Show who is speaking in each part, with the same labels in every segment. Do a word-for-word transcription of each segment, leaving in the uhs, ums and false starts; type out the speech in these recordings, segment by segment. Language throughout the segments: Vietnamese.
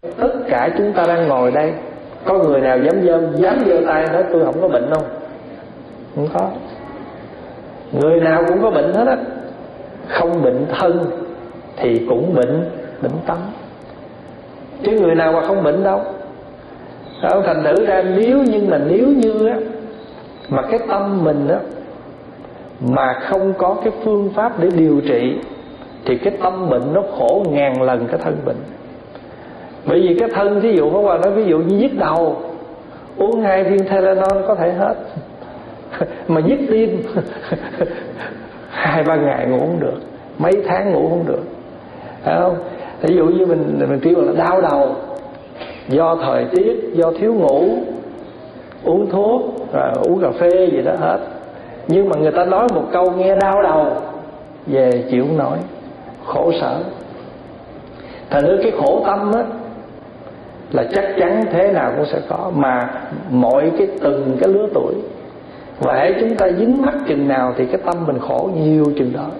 Speaker 1: Tất cả chúng ta đang ngồi đây, có người nào dám dơ dám giơ tay nói tôi không có bệnh không? Không có. Người nào cũng có bệnh hết á. Không bệnh thân thì cũng bệnh bệnh tâm, chứ người nào mà không bệnh đâu. Thành thử ra nếu như mà nếu như á mà cái tâm mình á mà không có cái phương pháp để điều trị thì cái tâm bệnh nó khổ ngàn lần cái thân bệnh. Bởi vì cái thân, ví dụ Pháp Hòa nói ví dụ như nhức đầu, uống hai viên Tylenol có thể hết. Mà nhức tim hai ba ngày ngủ không được, mấy tháng ngủ không được, phải không? Ví dụ như mình mình kêu là đau đầu do thời tiết, do thiếu ngủ, uống thuốc, rồi uống cà phê gì đó hết. Nhưng mà người ta nói một câu nghe đau đầu, về chịu không nổi, khổ sở. Thành ra cái khổ tâm á là chắc chắn thế nào cũng sẽ có, mà mọi cái từng cái lứa tuổi. Và hễ chúng ta dính mắc chừng nào thì cái tâm mình khổ nhiều chừng đó.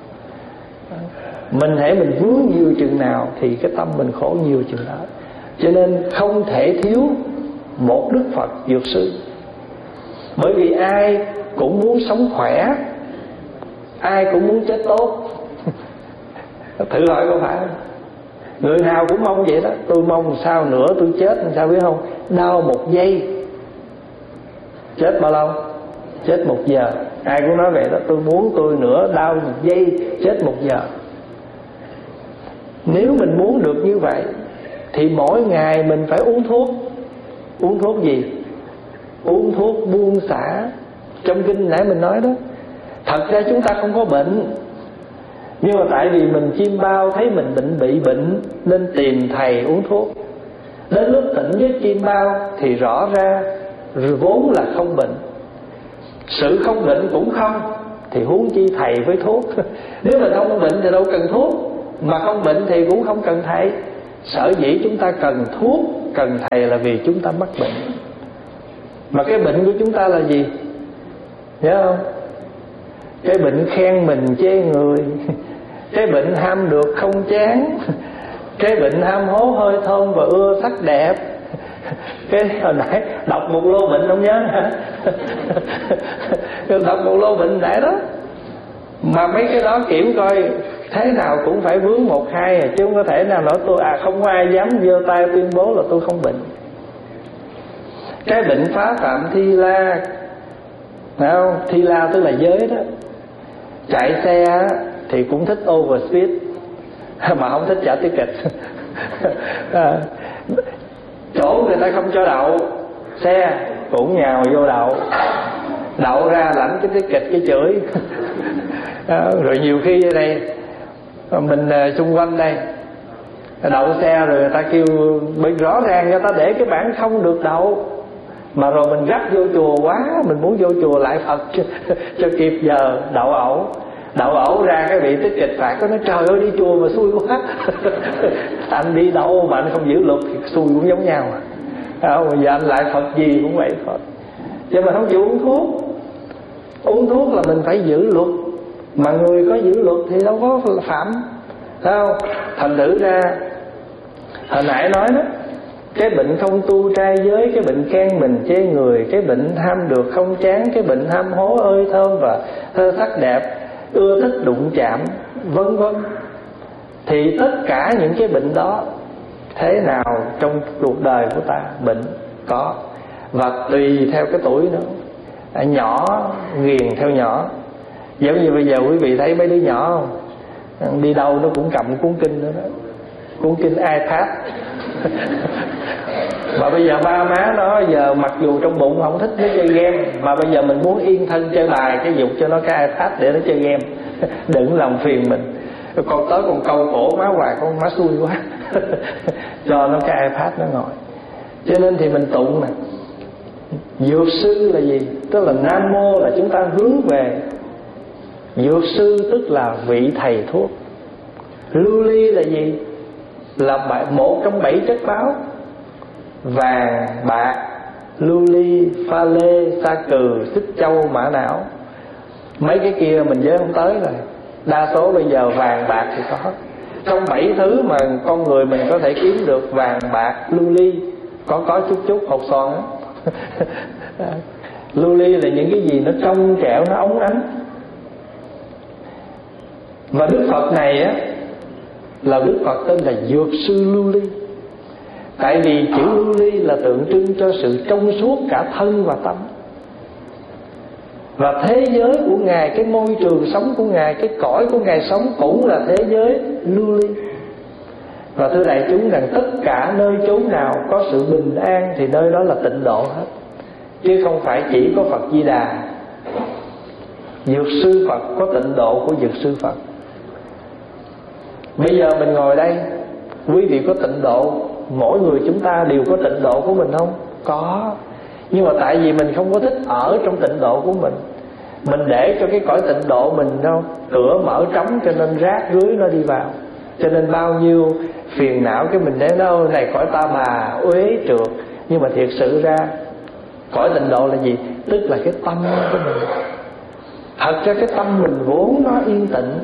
Speaker 1: Mình hễ mình vướng nhiều chừng nào thì cái tâm mình khổ nhiều chừng đó. Cho nên không thể thiếu một Đức Phật Dược Sư. Bởi vì ai cũng muốn sống khỏe, ai cũng muốn chết tốt. Thử hỏi có phải không? Người nào cũng mong vậy đó. Tôi mong sao nữa tôi chết, sao biết không? Đau một giây, chết bao lâu? Chết một giờ. Ai cũng nói vậy đó. Tôi muốn tôi nữa đau một giây, chết một giờ. Nếu mình muốn được như vậy thì mỗi ngày mình phải uống thuốc. Uống thuốc gì? Uống thuốc buông xả. Trong kinh nãy mình nói đó, thật ra chúng ta không có bệnh, nhưng mà tại vì mình chim bao thấy mình bệnh bị bệnh nên tìm thầy uống thuốc. Đến lúc tỉnh với chim bao thì rõ ra vốn là không bệnh. Sự không bệnh cũng không thì huống chi thầy với thuốc. Nếu mà không bệnh thì đâu cần thuốc, mà không bệnh thì cũng không cần thầy. Sở dĩ chúng ta cần thuốc, cần thầy là vì chúng ta mắc bệnh. Mà cái bệnh của chúng ta là gì? Nhớ không? Cái bệnh khen mình chê người, cái bệnh ham được không chán, cái bệnh ham hố hơi thơm và ưa sắc đẹp. Cái hồi nãy đọc một lô bệnh không nhớ hả? Đọc một lô bệnh nãy đó. Mà mấy cái đó kiểm coi thế nào cũng phải vướng một hai à, chứ không có thể nào nói tôi à không có ai dám giơ tay tuyên bố là tôi không bệnh. Cái bệnh phá phạm thi la, phải không? Thi la tức là giới đó. Chạy xe thì cũng thích overspeed mà không thích trả ticket. À, chỗ người ta không cho đậu xe cũng nhào vô đậu, đậu ra lãnh cái ticket cái chửi. À, rồi nhiều khi ở đây mình xung quanh đây đậu xe rồi người ta kêu bên rõ ràng người ta để cái bảng không được đậu, mà rồi mình gấp vô chùa quá, mình muốn vô chùa lại Phật cho, cho kịp giờ đậu ẩu. Đậu ẩu ra cái vị tích kịch phạt, có nói trời ơi đi chùa mà xui quá. Anh đi đâu mà anh không giữ luật thì xui cũng giống nhau à. Không, giờ anh lại Phật gì cũng vậy thôi. Chứ mà không chịu uống thuốc. Uống thuốc là mình phải giữ luật, mà người có giữ luật thì đâu có phạm. Sao? Thành thử ra hồi nãy nói đó, cái bệnh không tu trai giới, cái bệnh khen mình chê người, cái bệnh ham được không chán, cái bệnh ham hố ơi thơm và thơ sắc đẹp, ưa thích đụng chạm, vân vân. Thì tất cả những cái bệnh đó thế nào trong cuộc đời của ta bệnh có, và tùy theo cái tuổi nữa. Nhỏ ghiền theo nhỏ. Giống như bây giờ quý vị thấy mấy đứa nhỏ không? Đi đâu nó cũng cầm cuốn kinh nữa đó, cuốn kinh iPad. Mà bây giờ ba má nó giờ mặc dù trong bụng không thích nó chơi game, mà bây giờ mình muốn yên thân chơi bài, cái dục cho nó cái iPad để nó chơi game. Đừng làm phiền mình. Con tới còn câu cổ má hoài, con má xui quá. Cho nó cái iPad nó ngồi. Cho nên thì mình tụng nè, dược sư là gì? Tức là Nam Mô là chúng ta hướng về. Dược sư tức là vị thầy thuốc. Lưu ly là gì? Là một trong bảy chất báo: vàng, bạc, lưu ly, pha lê, sa cừ, xích châu, mã não. Mấy cái kia mình nhớ không tới rồi. Đa số bây giờ vàng bạc thì có, Trong bảy thứ mà con người mình có thể kiếm được vàng bạc lưu ly, có có chút chút hột xoàn á. Lưu ly là những cái gì nó trong trẻo, nó óng ánh. Và Đức Phật này á là Đức Phật tên là Dược Sư Lưu Ly. Tại vì chữ lưu ly là tượng trưng cho sự trong suốt cả thân và tâm. Và thế giới của Ngài, cái môi trường sống của Ngài, cái cõi của Ngài sống cũng là thế giới lưu ly. Và thưa đại chúng rằng tất cả nơi chốn nào có sự bình an thì nơi đó là tịnh độ hết, chứ không phải chỉ có Phật Di Đà. Dược sư Phật có tịnh độ của Dược sư Phật. Bây giờ mình ngồi đây, quý vị có tịnh độ, mỗi người chúng ta đều có tịnh độ của mình không? Có. Nhưng mà tại vì mình không có thích ở trong tịnh độ của mình, mình để cho cái cõi tịnh độ mình đâu cửa mở trống, cho nên rác rưới nó đi vào. Cho nên bao nhiêu phiền não cái mình nói đâu này cõi ta bà uế trượt. Nhưng mà thiệt sự ra cõi tịnh độ là gì? Tức là cái tâm của mình. Thật ra cái tâm mình vốn nó yên tĩnh.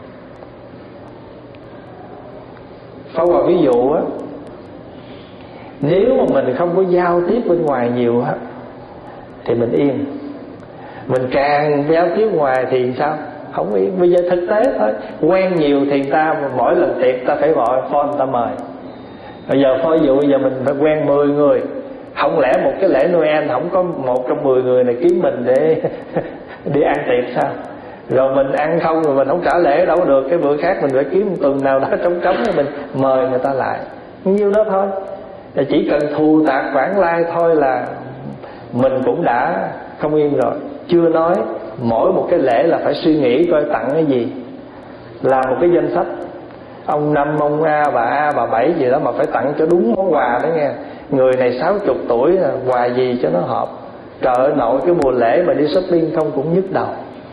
Speaker 1: Phao vào ví dụ á, nếu mà mình không có giao tiếp bên ngoài nhiều á thì mình yên. Mình càng giao tiếp ngoài thì sao? Không yên. Bây giờ thực tế thôi, quen nhiều thì ta mỗi lần tiệc ta phải gọi phone người ta mời. Bây giờ phó dụ bây giờ mình phải quen mười người, không lẽ một cái lễ Noel không có một trong mười người này kiếm mình để đi ăn tiệc sao? Rồi mình ăn không rồi mình không trả lễ đâu được, cái bữa khác mình phải kiếm một tuần nào đó trống trống để mình mời người ta lại. Nhiêu đó thôi. Chỉ cần thù tạc vãng lai thôi là mình cũng đã không yên rồi. Chưa nói mỗi một cái lễ là phải suy nghĩ coi tặng cái gì, làm một cái danh sách ông năm, ông A, bà A, bà bảy gì đó mà phải tặng cho đúng món quà đó nghe. Người này sáu chục tuổi, quà gì cho nó hợp. Trời ơi nội, cái mùa lễ mà đi shopping không cũng nhức đầu.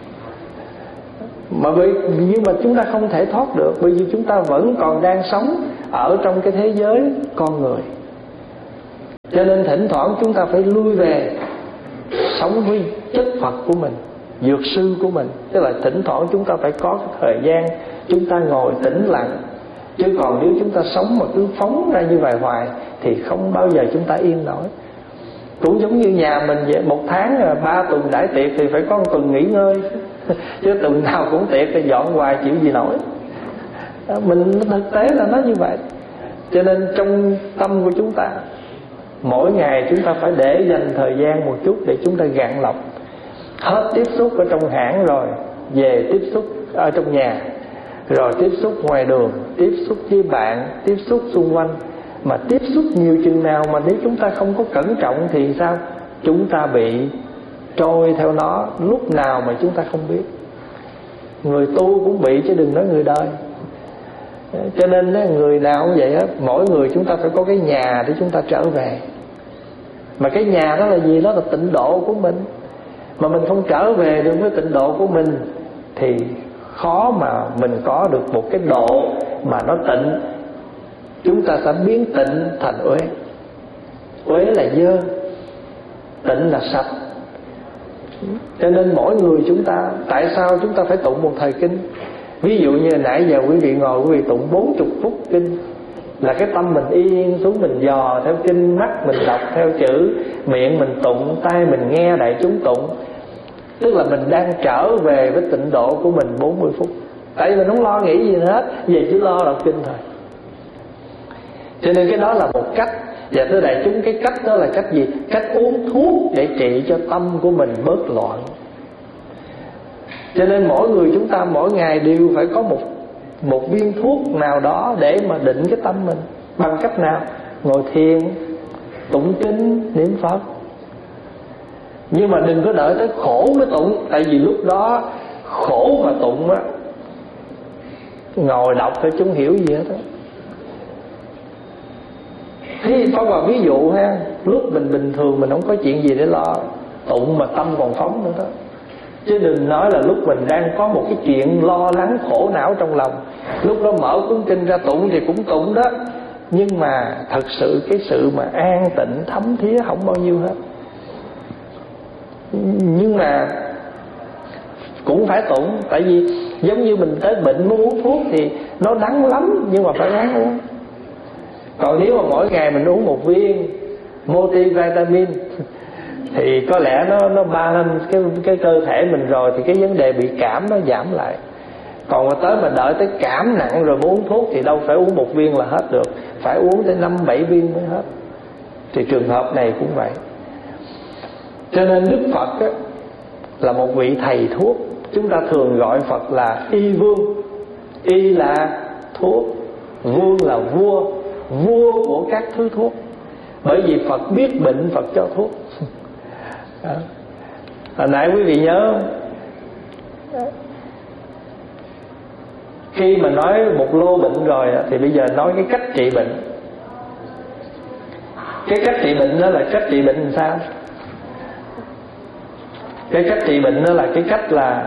Speaker 1: Mà bởi, nhưng mà chúng ta không thể thoát được, bởi vì chúng ta vẫn còn đang sống ở trong cái thế giới con người. Cho nên thỉnh thoảng chúng ta phải lui về sống với chất Phật của mình, dược sư của mình. Tức là thỉnh thoảng chúng ta phải có cái thời gian chúng ta ngồi tĩnh lặng. Chứ còn nếu chúng ta sống mà cứ phóng ra như vậy hoài thì không bao giờ chúng ta yên nổi. Cũng giống như nhà mình vậy, một tháng ba tuần đãi tiệc thì phải có một tuần nghỉ ngơi. Chứ tuần nào cũng tiệc thì dọn hoài chịu gì nổi. Mình thực tế là nó như vậy. Cho nên trong tâm của chúng ta, mỗi ngày chúng ta phải để dành thời gian một chút để chúng ta gạn lọc. Hết tiếp xúc ở trong hãng rồi, về tiếp xúc ở trong nhà, rồi tiếp xúc ngoài đường, tiếp xúc với bạn, tiếp xúc xung quanh. Mà tiếp xúc nhiều chừng nào mà nếu chúng ta không có cẩn trọng thì sao? Chúng ta bị trôi theo nó, lúc nào mà chúng ta không biết. Người tu cũng bị chứ đừng nói người đời. Cho nên người nào cũng vậy á, mỗi người chúng ta phải có cái nhà để chúng ta trở về. Mà cái nhà đó là gì? Đó là tịnh độ của mình. Mà mình không trở về được với tịnh độ của mình thì khó mà mình có được một cái độ mà nó tịnh. Chúng ta sẽ biến tịnh thành uế. Uế là dơ, tịnh là sạch. Cho nên mỗi người chúng ta, tại sao chúng ta phải tụng một thời kinh? Ví dụ như nãy giờ quý vị ngồi, quý vị tụng bốn mươi phút kinh, là cái tâm mình yên xuống, mình dò theo kinh, mắt mình đọc theo chữ, miệng mình tụng, tai mình nghe đại chúng tụng. Tức là mình đang trở về với tịnh độ của mình bốn mươi phút. Tại vì mình không lo nghĩ gì hết, về chỉ lo đọc kinh thôi. Cho nên cái đó là một cách. Và thưa đại chúng, cái cách đó là cách gì? Cách uống thuốc để trị cho tâm của mình bớt loạn. Cho nên mỗi người chúng ta mỗi ngày đều phải có một một viên thuốc nào đó để mà định cái tâm mình. Bằng cách nào? Ngồi thiền, tụng kinh, niệm Phật. Nhưng mà đừng có đợi tới khổ mới tụng. Tại vì lúc đó khổ mà tụng á, ngồi đọc thôi chứ không hiểu gì hết á. Thế có vào ví dụ ha, lúc mình bình thường mình không có chuyện gì để lo, tụng mà tâm còn phóng nữa đó. Chứ đừng nói là lúc mình đang có một cái chuyện lo lắng khổ não trong lòng, lúc đó mở cuốn kinh ra tụng thì cũng tụng đó. Nhưng mà thật sự cái sự mà an tịnh thấm thía không bao nhiêu hết. Nhưng mà cũng phải tụng. Tại vì Giống như mình tới bệnh muốn uống thuốc thì nó đắng lắm, nhưng mà phải ráng uống. Còn nếu mà mỗi ngày mình uống một viên multivitamin thì có lẽ nó nó balance cái cái cơ thể mình rồi, thì cái vấn đề bị cảm nó giảm lại. Còn mà tới mà đợi tới cảm nặng rồi mới uống thuốc thì đâu phải uống một viên là hết được, phải uống tới năm bảy viên mới hết. Thì trường hợp này cũng vậy. Cho nên Đức Phật á, là một vị thầy thuốc. Chúng ta thường gọi Phật là y vương. Y là thuốc, vương là vua, vua của các thứ thuốc. Bởi vì Phật biết bệnh, Phật cho thuốc. Hồi nãy quý vị nhớ khi mà nói một lô bệnh rồi thì bây giờ nói cái cách trị bệnh. Cái cách trị bệnh đó là cách trị bệnh làm sao? Cái cách trị bệnh đó là cái cách là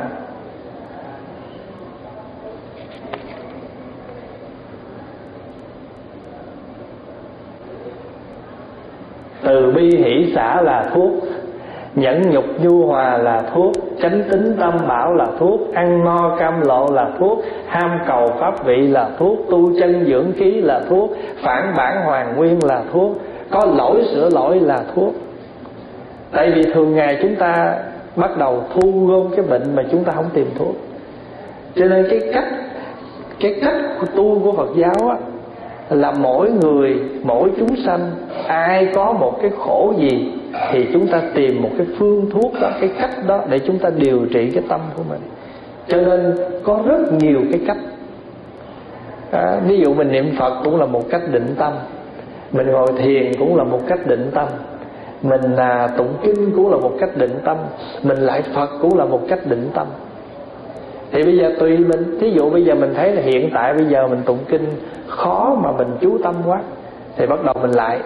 Speaker 1: từ bi hỷ xả là thuốc, nhẫn nhục nhu hòa là thuốc, chánh tín tâm bảo là thuốc, ăn no cam lộ là thuốc, ham cầu pháp vị là thuốc, tu chân dưỡng khí là thuốc, phản bản hoàn nguyên là thuốc, có lỗi sửa lỗi là thuốc. Tại vì thường ngày chúng ta bắt đầu thu gom cái bệnh mà chúng ta không tìm thuốc. Cho nên cái cách cái cách của tu của Phật giáo á, là mỗi người, mỗi chúng sanh, ai có một cái khổ gì thì chúng ta tìm một cái phương thuốc đó, cái cách đó để chúng ta điều trị cái tâm của mình. Cho nên có rất nhiều cái cách. à, Ví dụ mình niệm Phật cũng là một cách định tâm, mình ngồi thiền cũng là một cách định tâm, mình à, tụng kinh cũng là một cách định tâm, mình lại Phật cũng là một cách định tâm. Thì bây giờ tùy mình. Thí dụ bây giờ mình thấy là hiện tại bây giờ mình tụng kinh khó mà mình chú tâm quá, thì bắt đầu mình lại.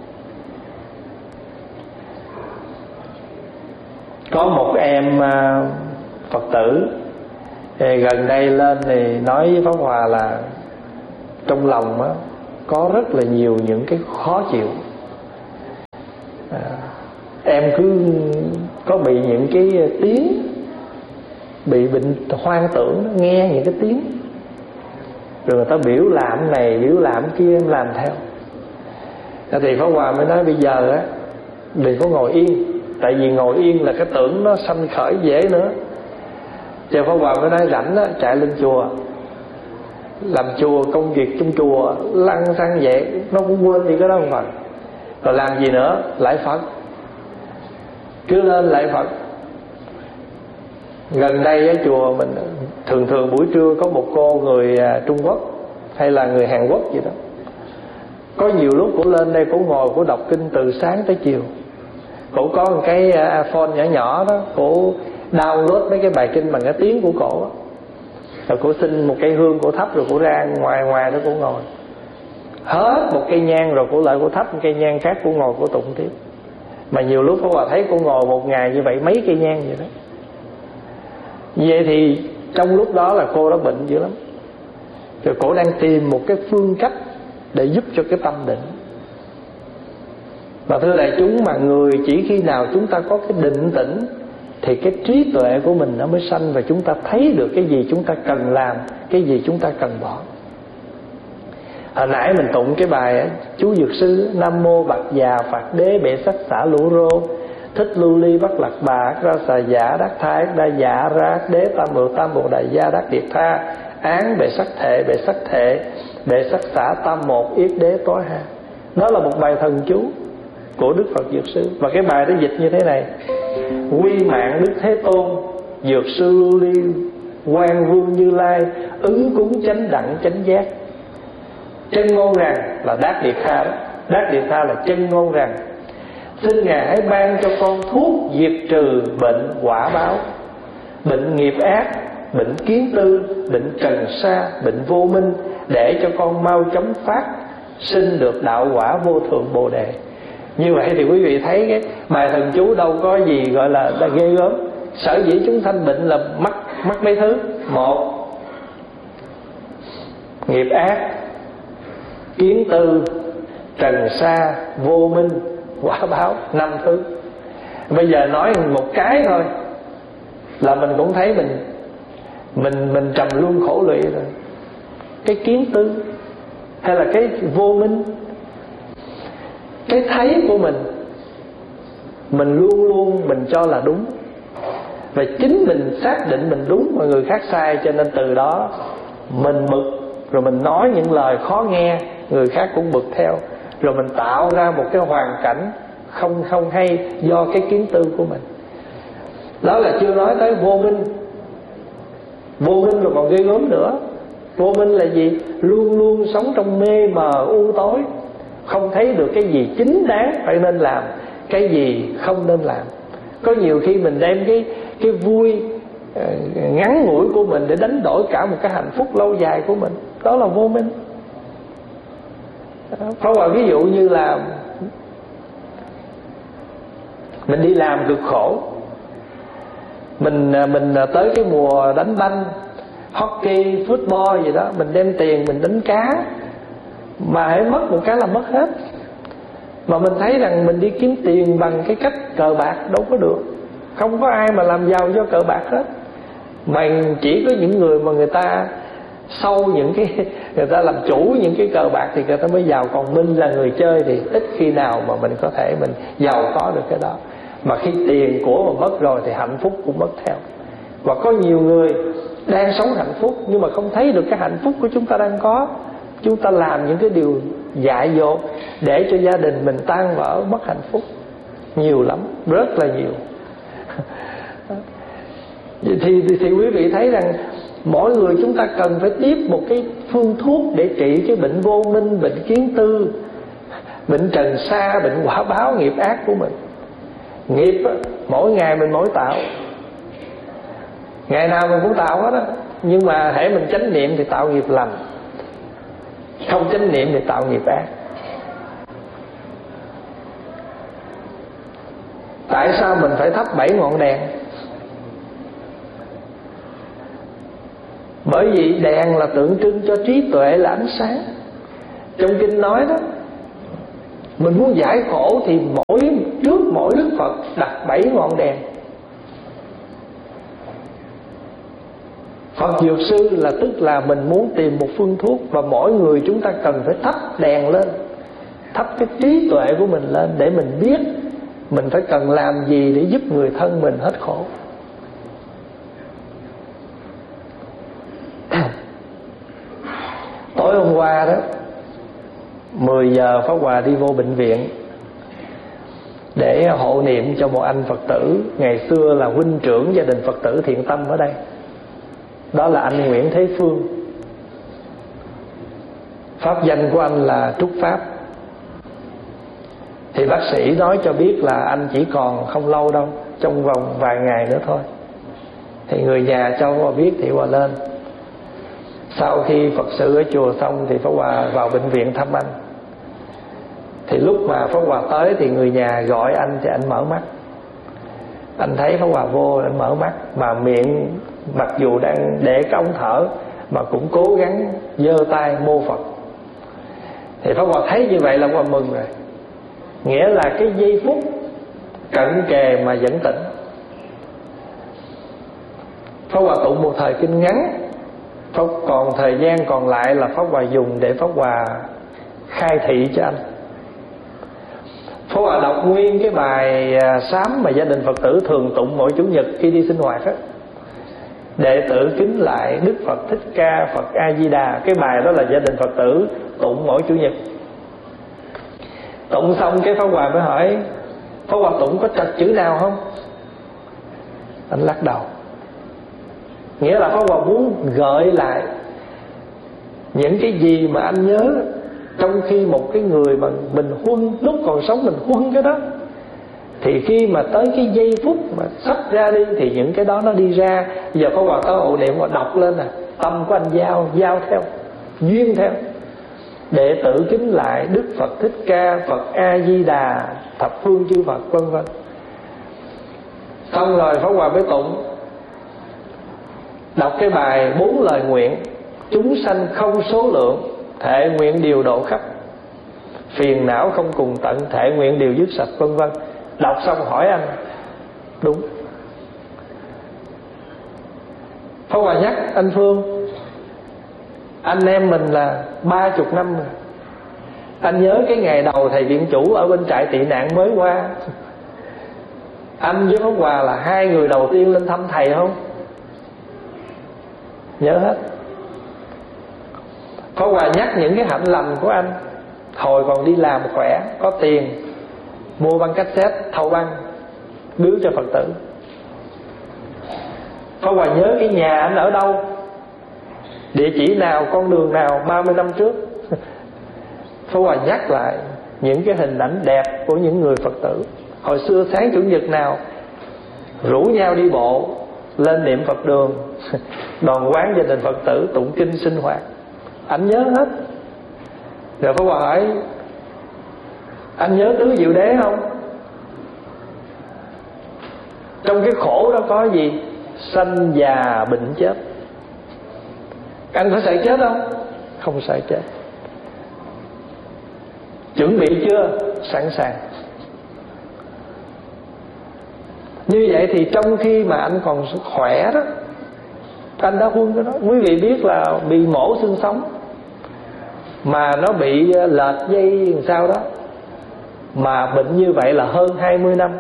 Speaker 1: Có một em uh, Phật tử thì gần đây lên thì nói với Pháp Hòa là trong lòng á, có rất là nhiều những cái khó chịu. à, Em cứ có bị những cái tiếng, bị bệnh hoang tưởng, nghe những cái tiếng, rồi người ta biểu làm này biểu làm kia, em làm theo. Thì Pháp Hòa mới nói bây giờ á, đừng có ngồi yên. Tại vì ngồi yên là cái tưởng nó sanh khởi dễ nữa. Cho Pháp Hòa mới nói rảnh á, chạy lên chùa, làm chùa, công việc trong chùa lăn xăng vậy, nó cũng quên đi cái đó không phải. Rồi làm gì nữa? Lại Phật. Cứ lên lại Phật. Gần đây ở chùa mình thường thường buổi trưa có một cô người Trung Quốc hay là người Hàn Quốc gì đó, có nhiều lúc cô lên đây cô ngồi cô đọc kinh từ sáng tới chiều. Cô có một cái iPhone nhỏ nhỏ đó, cô download mấy cái bài kinh bằng cái tiếng của cổ. Rồi cô xin một cây hương cô thắp, rồi cô ra ngoài ngoài đó cô ngồi. Hết một cây nhang rồi cô lại cô thắp một cây nhang khác, cô ngồi cô tụng tiếp. Mà nhiều lúc cô thấy cô ngồi một ngày như vậy mấy cây nhang vậy đó. Vậy thì trong lúc đó là cô đã bệnh dữ lắm. Rồi cô đang tìm một cái phương cách để giúp cho cái tâm định. Và thưa đại chúng, mà người chỉ khi nào chúng ta có cái định tĩnh thì cái trí tuệ của mình nó mới sanh, và chúng ta thấy được cái gì chúng ta cần làm, cái gì chúng ta cần bỏ. Hồi nãy mình tụng cái bài chú Dược Sư: Nam mô Bạch Già Phật Đế Bệ Sắc Xả Lũ Rô, Thích Lưu Ly Bất Lạc Bà Ra Xà Giả Đắc Thái Đa Giả Ra Đế Tam Mượt Tam Bồ Đại Gia Đắc Điệt Tha Án Bệ Sắc Thệ Bệ Sắc Thệ Bệ Sắc Xả Tam Một Yết Đế Tối Ha. Đó là một bài thần chú của Đức Phật Dược Sư. Và cái bài đó dịch như thế này: quy mạng Đức Thế Tôn, Dược Sư Lưu Ly, Quan Vương Như Lai, ứng cúng chánh đẳng chánh giác. Chân ngôn rằng là Đát Điệt Tha đó. Đát Điệt Tha là chân ngôn rằng: xin Ngài hãy ban cho con thuốc diệt trừ bệnh quả báo, bệnh nghiệp ác, bệnh kiến tư, bệnh trần sa, bệnh vô minh, để cho con mau chóng phát sinh được đạo quả vô thượng Bồ Đề. Như vậy thì quý vị thấy cái bài thần chú đâu có gì gọi là, là ghê gớm. Sở dĩ chúng sanh bệnh là mắc mắc mấy thứ: một, nghiệp ác, kiến tư, trần sa, vô minh, quả báo. Năm thứ. Bây giờ nói một cái thôi là mình cũng thấy mình Mình mình trầm luân khổ lụy rồi. Cái kiến tư hay là cái vô minh, cái thấy của mình, mình luôn luôn mình cho là đúng, và chính mình xác định mình đúng mà người khác sai, cho nên từ đó mình bực, rồi mình nói những lời khó nghe, người khác cũng bực theo, rồi mình tạo ra một cái hoàn cảnh không không hay do cái kiến tư của mình. Đó là chưa nói tới vô minh. Vô minh rồi còn ghê gớm nữa. Vô minh là gì? Luôn luôn sống trong mê mờ u tối, không thấy được cái gì chính đáng phải nên làm, cái gì không nên làm. Có nhiều khi mình đem cái cái vui ngắn ngủi của mình để đánh đổi cả một cái hạnh phúc lâu dài của mình. Đó là vô minh. Phá hoại ví dụ như là mình đi làm cực khổ, Mình mình tới cái mùa đánh banh, hockey, football gì đó, mình đem tiền mình đánh cá, mà hãy mất một cái là mất hết. Mà mình thấy rằng mình đi kiếm tiền bằng cái cách cờ bạc đâu có được. Không có ai mà làm giàu do cờ bạc hết. Mà chỉ có những người mà người ta sâu những cái, người ta làm chủ những cái cờ bạc thì người ta mới giàu. Còn mình là người chơi thì ít khi nào mà mình có thể mình giàu có được cái đó. Mà khi tiền của mà mất rồi thì hạnh phúc cũng mất theo. Và có nhiều người đang sống hạnh phúc nhưng mà không thấy được cái hạnh phúc của chúng ta đang có. Chúng ta làm những cái điều dại dột để cho gia đình mình tan vỡ, mất hạnh phúc. Nhiều lắm, rất là nhiều. thì, thì, thì quý vị thấy rằng mỗi người chúng ta cần phải tiếp một cái phương thuốc để trị cái bệnh vô minh, bệnh kiến tư, bệnh trần sa, bệnh quả báo nghiệp ác của mình. Nghiệp á, mỗi ngày mình mỗi tạo, ngày nào mình cũng tạo hết á. Nhưng mà hễ mình chánh niệm thì tạo nghiệp lành, không chánh niệm thì tạo nghiệp ác. Tại sao mình phải thắp bảy ngọn đèn? Bởi vì đèn là tượng trưng cho trí tuệ, là ánh sáng. Trong kinh nói đó, mình muốn giải khổ thì mỗi trước mỗi Đức Phật đặt bảy ngọn đèn. Phật Dược Sư là tức là mình muốn tìm một phương thuốc, và mỗi người chúng ta cần phải thắp đèn lên, thắp cái trí tuệ của mình lên, để mình biết mình phải cần làm gì để giúp người thân mình hết khổ. Tối hôm qua đó, mười giờ Pháp Hòa đi vô bệnh viện để hộ niệm cho một anh Phật tử ngày xưa là huynh trưởng gia đình Phật tử Thiện Tâm ở đây. Đó là anh Nguyễn Thế Phương. Pháp danh của anh là Trúc Pháp. Thì bác sĩ nói cho biết là anh chỉ còn không lâu đâu, trong vòng vài ngày nữa thôi. Thì người nhà cho Pháp Hòa biết thì Hòa lên. Sau khi Phật sự ở chùa xong thì Pháp Hòa vào bệnh viện thăm anh. Thì lúc mà Pháp Hòa tới thì người nhà gọi anh thì anh mở mắt. Anh thấy Pháp Hòa vô, anh mở mắt, mà miệng mặc dù đang để cái ống thở mà cũng cố gắng giơ tay mô Phật. Thì Pháp Hòa thấy như vậy là Pháp Hòa mừng rồi. Nghĩa là cái giây phút cận kề mà vẫn tỉnh. Pháp Hòa tụng một thời kinh ngắn, Pháp còn thời gian còn lại là Pháp Hòa dùng để Pháp Hòa khai thị cho anh. Pháp Hòa đọc nguyên cái bài sám mà gia đình Phật tử thường tụng mỗi Chủ nhật khi đi sinh hoạt á: đệ tử kính lại Đức Phật Thích Ca Phật A Di Đà. Cái bài đó là gia đình Phật tử tụng mỗi Chủ nhật. Tụng xong cái Pháp Hòa mới hỏi: Pháp Hòa tụng có trật chữ nào không? Anh lắc đầu. Nghĩa là Pháp Hòa muốn gợi lại những cái gì mà anh nhớ, trong khi một cái người mà mình huân, lúc còn sống mình huân cái đó, thì khi mà tới cái giây phút mà sắp ra đi thì những cái đó nó đi ra. Giờ Pháp Hòa tới hộ niệm, Hòa đọc lên nè, tâm của anh giao, giao theo, duyên theo: đệ tử kính lại Đức Phật Thích Ca Phật A Di Đà thập phương chư Phật, vân vân. Xong rồi Pháp Hòa mới tụng, đọc cái bài bốn lời nguyện: chúng sanh không số lượng, thệ nguyện điều độ khắp, phiền não không cùng tận, thệ nguyện điều dứt sạch, vân vân. Đọc xong hỏi anh: đúng. Pháp Hòa nhắc anh Phương, anh em mình là ba chục năm rồi. Anh nhớ cái ngày đầu thầy viện chủ ở bên trại tị nạn mới qua, anh với Pháp Hòa là hai người đầu tiên lên thăm thầy không? Nhớ hết. Pháp Hòa nhắc những cái hạnh lành của anh hồi còn đi làm khỏe, có tiền, mua băng cassette, thâu băng, biếu cho Phật tử. Pháp Hòa nhớ cái nhà anh ở đâu, địa chỉ nào, con đường nào ba mươi năm trước. Pháp Hòa nhắc lại những cái hình ảnh đẹp của những người Phật tử. Hồi xưa sáng Chủ nhật nào rủ nhau đi bộ lên niệm Phật đường, đoàn quán gia đình Phật tử tụng kinh sinh hoạt. Anh nhớ hết. Rồi Pháp Hòa hỏi, anh nhớ tứ diệu đế không? Trong cái khổ đó có gì? Sanh già bệnh chết. Anh có sợ chết không? Không sợ chết. Chuẩn bị chưa? Sẵn sàng. Như vậy thì trong khi mà anh còn khỏe đó, anh đã huân cái đó. Quý vị biết là bị mổ xương sống, mà nó bị lệch dây làm sao đó, mà bệnh như vậy là hơn hai mươi năm.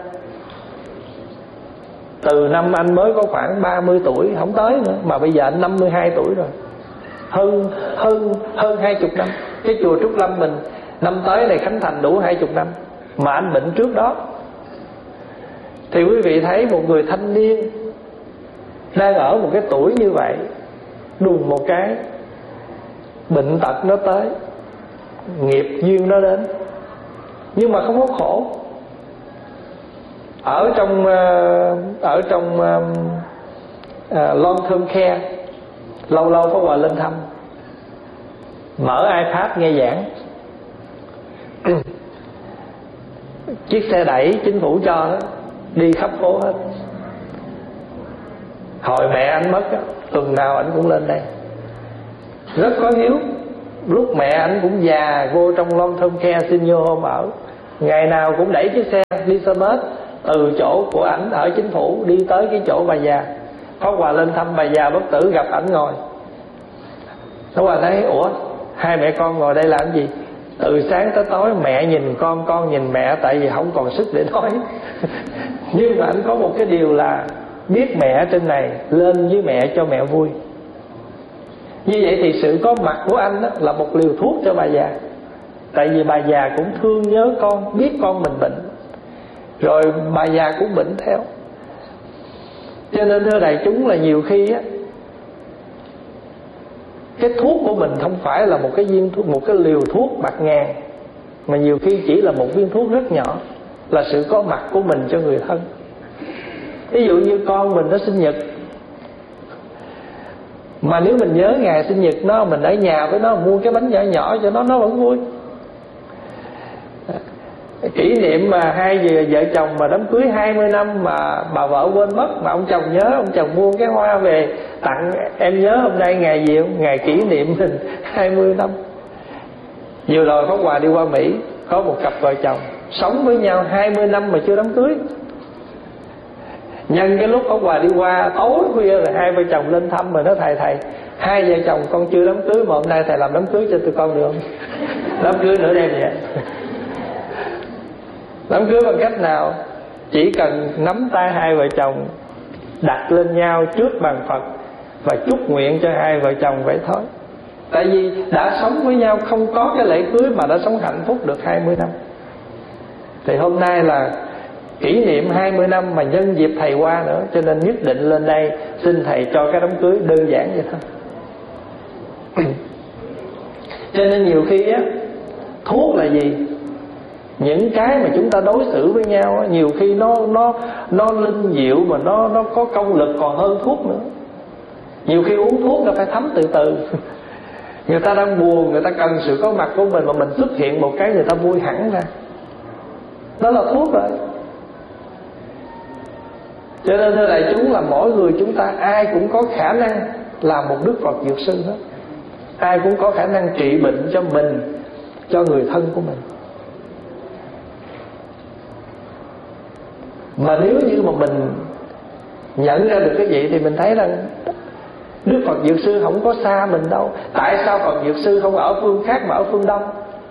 Speaker 1: Từ năm anh mới có khoảng ba mươi tuổi, không tới nữa, mà bây giờ anh năm mươi hai tuổi rồi. Hơn hơn hơn hai chục năm. Cái chùa Trúc Lâm mình năm tới này khánh thành đủ hai chục năm, mà anh bệnh trước đó. Thì quý vị thấy một người thanh niên đang ở một cái tuổi như vậy, đùng một cái bệnh tật nó tới, nghiệp duyên nó đến, nhưng mà không có khổ. Ở trong Ở trong uh, long term care, lâu lâu Pháp Hòa lên thăm, mở iPad nghe giảng. Chiếc xe đẩy chính phủ cho đó, đi khắp phố hết. Hồi mẹ anh mất đó, tuần nào anh cũng lên đây, rất có hiếu. Lúc mẹ anh cũng già, vô trong long term care senior home ở, ngày nào cũng đẩy chiếc xe đi xe bus từ chỗ của ảnh ở chính phủ đi tới cái chỗ bà già. Pháp Hòa lên thăm bà già bất tử, gặp ảnh ngồi. Pháp Hòa thấy, ủa hai mẹ con ngồi đây làm gì? Từ sáng tới tối mẹ nhìn con, con nhìn mẹ, tại vì không còn sức để nói. Nhưng mà anh có một cái điều là biết mẹ trên này, lên với mẹ cho mẹ vui. Như vậy thì sự có mặt của anh đó là một liều thuốc cho bà già. Tại vì bà già cũng thương nhớ con, biết con mình bệnh, rồi bà già cũng bệnh theo. Cho nên thưa đại chúng là nhiều khi á, cái thuốc của mình không phải là một cái viên thuốc, một cái liều thuốc bạc ngàn, mà nhiều khi chỉ là một viên thuốc rất nhỏ, là sự có mặt của mình cho người thân. Ví dụ như con mình nó sinh nhật, mà nếu mình nhớ ngày sinh nhật nó, mình ở nhà với nó mua cái bánh nhỏ nhỏ cho nó, nó vẫn vui. Kỷ niệm mà hai vợ, vợ chồng mà đám cưới hai mươi năm mà bà vợ quên mất, mà ông chồng nhớ, ông chồng mua cái hoa về tặng. Em nhớ hôm nay ngày gì không? Ngày kỷ niệm mình hai mươi năm. Vừa rồi Pháp Hòa đi qua Mỹ, có một cặp vợ chồng sống với nhau hai mươi năm mà chưa đám cưới. Nhân cái lúc Pháp Hòa đi qua tối khuya là hai vợ chồng lên thăm, mà nói thầy thầy hai vợ chồng con chưa đám cưới, mà hôm nay thầy làm đám cưới cho tụi con được không? Đám cưới nửa đêm vậy. Đám cưới bằng cách nào? Chỉ cần nắm tay hai vợ chồng, đặt lên nhau trước bàn Phật và chúc nguyện cho hai vợ chồng vậy thôi. Tại vì đã sống với nhau, không có cái lễ cưới mà đã sống hạnh phúc được hai mươi năm. Thì hôm nay là kỷ niệm hai mươi năm, mà nhân dịp thầy qua nữa, cho nên nhất định lên đây xin thầy cho cái đám cưới đơn giản vậy thôi. Cho nên nhiều khi á, thuốc là gì? Những cái mà chúng ta đối xử với nhau á, nhiều khi nó nó nó linh diệu, mà nó nó có công lực còn hơn thuốc nữa. Nhiều khi uống thuốc nó phải thấm từ từ. Người ta đang buồn, người ta cần sự có mặt của mình, mà mình xuất hiện một cái người ta vui hẳn ra. Đó là thuốc rồi. Cho nên thưa đại chúng là mỗi người chúng ta ai cũng có khả năng làm một Đức Phật Dược Sư hết. Ai cũng có khả năng trị bệnh cho mình, cho người thân của mình. Mà nếu như mà mình nhận ra được cái gì thì mình thấy rằng Đức Phật Dược Sư không có xa mình đâu. Tại sao Phật Dược Sư không ở phương khác mà ở phương Đông?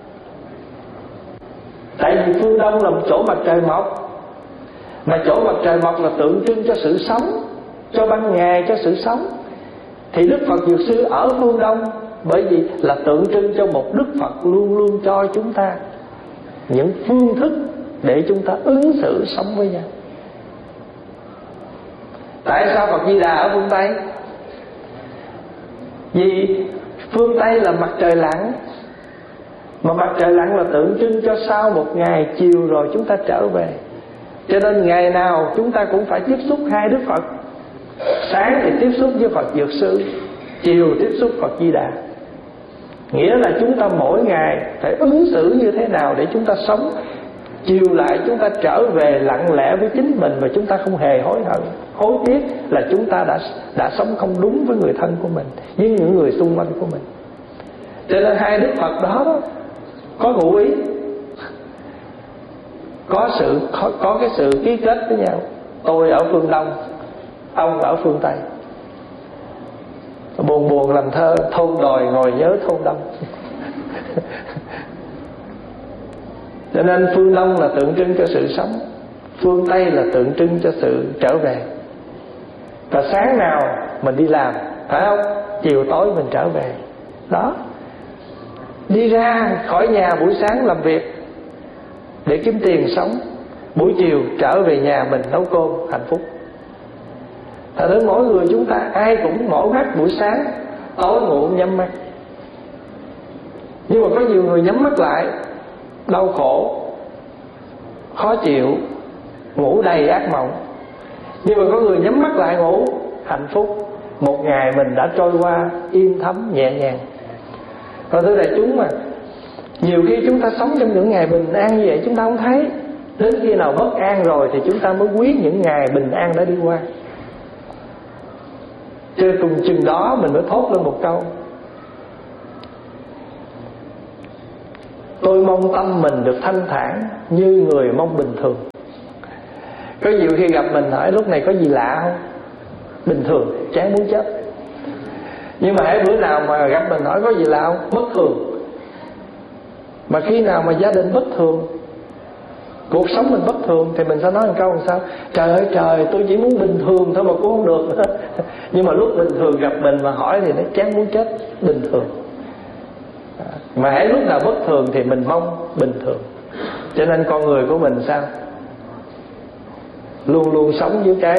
Speaker 1: Tại vì phương Đông là một chỗ mặt trời mọc, mà chỗ mặt trời mọc là tượng trưng cho sự sống, cho ban ngày, cho sự sống. Thì Đức Phật Dược Sư ở phương Đông bởi vì là tượng trưng cho một Đức Phật luôn luôn cho chúng ta những phương thức để chúng ta ứng xử sống với nhau. Tại sao Phật Di Đà ở phương Tây? Vì phương Tây là mặt trời lặn, mà mặt trời lặn là tượng trưng cho sau một ngày chiều rồi chúng ta trở về. Cho nên ngày nào chúng ta cũng phải tiếp xúc hai Đức Phật. Sáng thì tiếp xúc với Phật Dược Sư, chiều tiếp xúc Phật Di Đà. Nghĩa là chúng ta mỗi ngày phải ứng xử như thế nào để chúng ta sống. Chiều lại chúng ta trở về lặng lẽ với chính mình, và chúng ta không hề hối hận, hối tiếc là chúng ta đã đã sống không đúng với người thân của mình, với những người xung quanh của mình. Cho nên hai Đức Phật đó, đó có ngụ ý, có sự có, có cái sự ký kết với nhau. Tôi ở phương Đông, ông ở phương Tây. Buồn buồn làm thơ thôn đòi ngồi nhớ thôn Đông. Cho nên phương Đông là tượng trưng cho sự sống, phương Tây là tượng trưng cho sự trở về. Và sáng nào mình đi làm, phải không? Chiều tối mình trở về. Đó, đi ra khỏi nhà buổi sáng làm việc để kiếm tiền sống, buổi chiều trở về nhà mình nấu cơm hạnh phúc. Thật đến mỗi người chúng ta ai cũng mở mắt buổi sáng, tối ngủ nhắm mắt. Nhưng mà có nhiều người nhắm mắt lại đau khổ, khó chịu, ngủ đầy ác mộng. Nhưng mà có người nhắm mắt lại ngủ hạnh phúc. Một ngày mình đã trôi qua yên thấm nhẹ nhàng. Và thưa đại chúng, mà nhiều khi chúng ta sống trong những ngày bình an như vậy chúng ta không thấy. Đến khi nào bất an rồi thì chúng ta mới quý những ngày bình an đã đi qua. Chứ cùng chừng đó mình mới thốt lên một câu: tôi mong tâm mình được thanh thản như người mong bình thường. Có nhiều khi gặp mình hỏi lúc này có gì lạ không? Bình thường, chán muốn chết. Nhưng mà hễ bữa nào mà gặp mình hỏi có gì lạ không? Bất thường. Mà khi nào mà gia đình bất thường, cuộc sống mình bất thường, thì mình sẽ nói một câu làm sao? Trời ơi trời, tôi chỉ muốn bình thường thôi mà cũng không được. Nhưng mà lúc bình thường gặp mình mà hỏi thì nó chán muốn chết. Bình thường. Mà hãy lúc nào bất thường thì mình mong bình thường. Cho nên con người của mình sao? Luôn luôn sống với cái